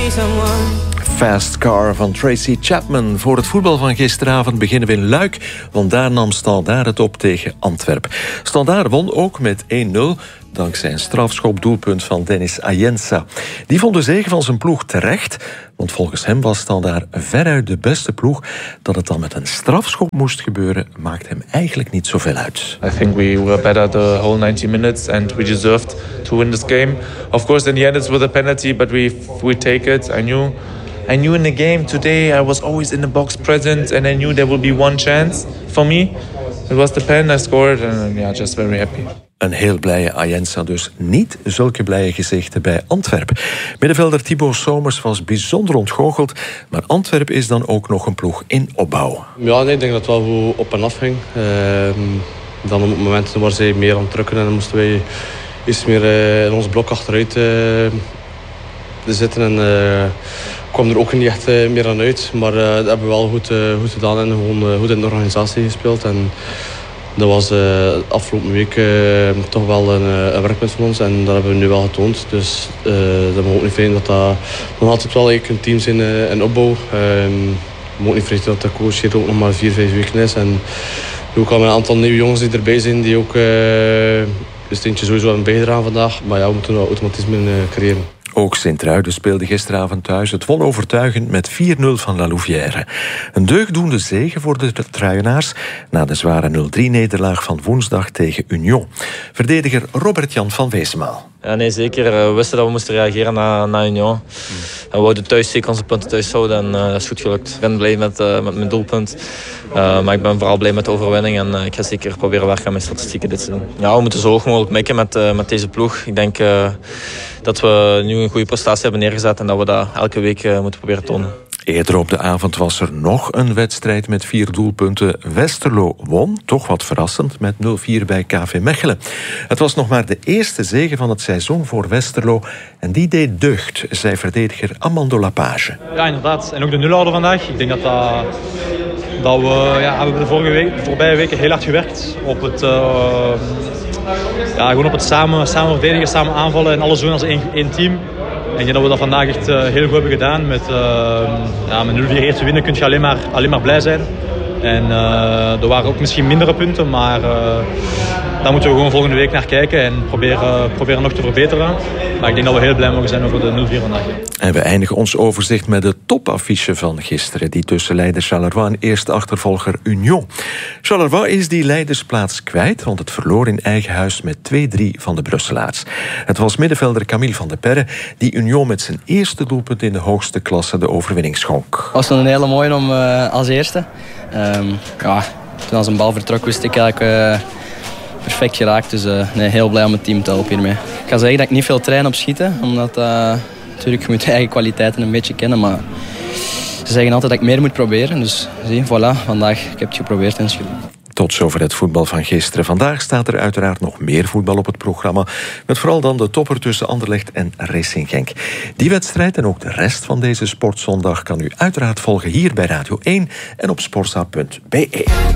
be someone. Fast Car van Tracy Chapman. Voor het voetbal van gisteravond beginnen we in Luik, want daar nam Standaard het op tegen Antwerpen. Standaard won ook met 1-0... dankzij een strafschopdoelpunt van Dennis Ayensa. Die vond de zege van zijn ploeg terecht, want volgens hem was Standaard veruit de beste ploeg. Dat het dan met een strafschop moest gebeuren, maakt hem eigenlijk niet zoveel uit. I think we were better the whole 90 minutes and we deserved to win this game. Of course, in the end it's with a penalty, but we take it. I knew in the game today I was always in the box present and I knew there would be one chance for me. It was the pen, I scored and just very happy. Een heel blije Ayensa dus. Niet zulke blije gezichten bij Antwerpen. Middenvelder Thibaut Somers was bijzonder ontgoocheld, maar Antwerpen is dan ook nog een ploeg in opbouw. Ja, nee, ik denk dat het wel goed op en af ging. Dan op momenten waar zij meer aan het drukken en dan moesten wij iets meer in ons blok achteruit zitten. En kwam er ook niet echt meer aan uit. Maar dat hebben we wel goed gedaan en gewoon goed in de organisatie gespeeld. En dat was afgelopen week toch wel een werkpunt van ons en dat hebben we nu wel getoond. Dus dat moet ook niet vreemd dat dat nog altijd wel een team zijn in opbouw. We moet niet vreemd dat de coach hier ook nog maar 4-5 weken is. En ook al met een aantal nieuwe jongens die erbij zijn die ook een steentje sowieso hebben bijgedragen vandaag. Maar ja, we moeten wel automatisme creëren. Ook Sint-Truiden speelde gisteravond thuis. Het won overtuigend met 4-0 van La Louvière. Een deugdoende zege voor de Truienaars na de zware 0-3-nederlaag van woensdag tegen Union. Verdediger Robert-Jan van Weesemaal. Ja, nee, zeker. We wisten dat we moesten reageren na Union. En we wouden thuis zeker onze punten thuis houden en dat is goed gelukt. Ik ben blij met mijn doelpunt. Maar ik ben vooral blij met de overwinning en ik ga zeker proberen werken aan mijn statistieken dit seizoen. Ja, we moeten zo hoog mogelijk mikken met deze ploeg. Ik denk dat we nu een goede prestatie hebben neergezet en dat we dat elke week moeten proberen tonen. Eerder op de avond was er nog een wedstrijd met 4 doelpunten. Westerlo won, toch wat verrassend, met 0-4 bij KV Mechelen. Het was nog maar de eerste zege van het seizoen voor Westerlo. En die deed deugd, zei verdediger Amando Lapage. Ja, inderdaad. En ook de nulhouder vandaag. Ik denk dat we hebben de voorbije weken heel hard gewerkt op het... gewoon op het samen verdedigen, samen aanvallen en alles doen als één team. En ik denk dat we dat vandaag echt heel goed hebben gedaan. Met 0-4 eerste winnen kun je alleen maar blij zijn. En er waren ook misschien mindere punten, maar daar moeten we gewoon volgende week naar kijken en proberen nog te verbeteren. Maar ik denk dat we heel blij mogen zijn over de 0-4 vandaag. En we eindigen ons overzicht met de topaffiche van gisteren, die tussen leider Charleroi en eerste achtervolger Union. Charleroi is die leidersplaats kwijt, want het verloor in eigen huis met 2-3 van de Brusselaars. Het was middenvelder Camille van de Perre die Union met zijn eerste doelpunt in de hoogste klasse de overwinning schonk. Het was een hele mooie om als eerste. Toen als een bal vertrok wist ik eigenlijk perfect geraakt. Dus heel blij om het team te helpen hiermee. Ik kan zeggen dat ik niet veel train op schieten, omdat natuurlijk je moet je eigen kwaliteiten een beetje kennen, maar ze zeggen altijd dat ik meer moet proberen. Dus zie, voilà, vandaag ik heb het geprobeerd en het is gelukt. Tot zover het voetbal van gisteren. Vandaag staat er uiteraard nog meer voetbal op het programma, met vooral dan de topper tussen Anderlecht en Racing Genk. Die wedstrijd en ook de rest van deze sportzondag kan u uiteraard volgen hier bij Radio 1 en op sportza.be.